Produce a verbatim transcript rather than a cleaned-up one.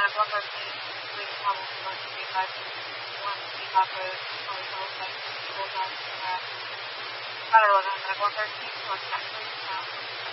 one thirteen, we probably want to be like, want to be like a, probably go like, people guys, uh, I don't know, like one thirteen, so it's actually, um,